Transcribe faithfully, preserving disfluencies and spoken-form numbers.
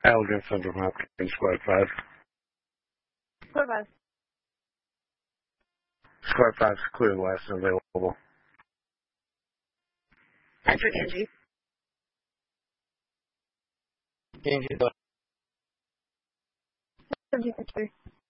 Aldrin Central Hopkins, Squad five. Squad five. Squad five's clear west and available. Patrick Angie. Angie, seventeen fifty-three.